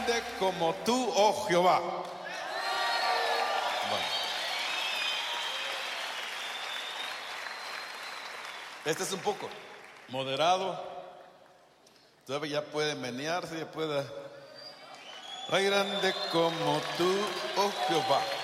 grande como tú, oh Jehová. Bueno. Este es un poco moderado. Todavía ya puede menearse, ya puede. Ay, grande como tú, oh Jehová.